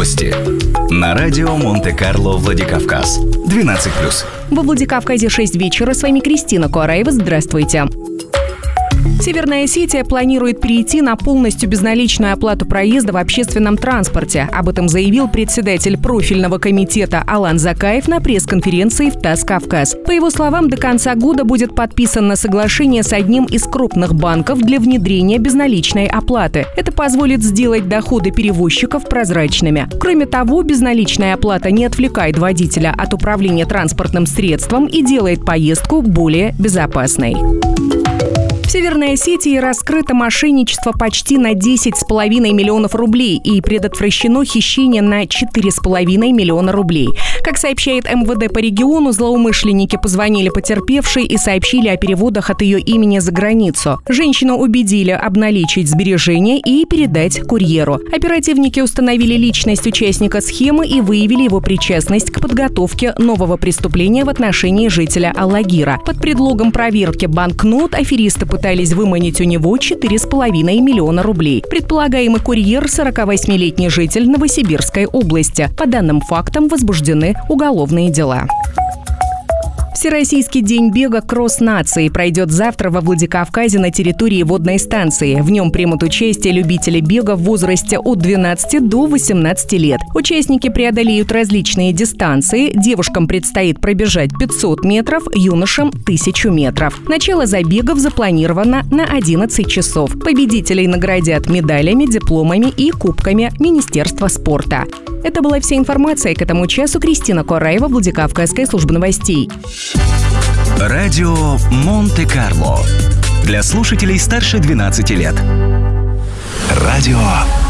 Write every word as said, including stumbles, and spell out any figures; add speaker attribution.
Speaker 1: Новости на радио Монте-Карло Владикавказ. двенадцать плюс.
Speaker 2: Во Владикавказе шесть вечера. С вами Кристина Куараева. Здравствуйте. Северная Осетия планирует перейти на полностью безналичную оплату проезда в общественном транспорте. Об этом заявил председатель профильного комитета Алан Закаев на пресс-конференции в ТАСС «Кавказ». По его словам, до конца года будет подписано соглашение с одним из крупных банков для внедрения безналичной оплаты. Это позволит сделать доходы перевозчиков прозрачными. Кроме того, безналичная оплата не отвлекает водителя от управления транспортным средством и делает поездку более безопасной. В Северной Осетии раскрыто мошенничество почти на десять с половиной миллионов рублей и предотвращено хищение на четыре с половиной миллиона рублей. Как сообщает эм вэ дэ по региону, злоумышленники позвонили потерпевшей и сообщили о переводах от ее имени за границу. Женщину убедили обналичить сбережения и передать курьеру. Оперативники установили личность участника схемы и выявили его причастность к подготовке нового преступления в отношении жителя Алагира. Под предлогом проверки банкнот аферисты пытались выманить у него четыре с половиной миллиона рублей. Предполагаемый курьер – сорокавосьмилетний житель Новосибирской области. По данным фактам возбуждены уголовные дела. Всероссийский день бега «Кросс нации» пройдет завтра во Владикавказе на территории водной станции. В нем примут участие любители бега в возрасте от двенадцати до восемнадцати лет. Участники преодолеют различные дистанции. Девушкам предстоит пробежать пятьсот метров, юношам – тысячу метров. Начало забегов запланировано на одиннадцать часов. Победителей наградят медалями, дипломами и кубками Министерства спорта. Это была вся информация к этому часу. Кристина Куараева, Владикавказская служба новостей.
Speaker 1: Радио Монте-Карло. Для слушателей старше двенадцати лет. Радио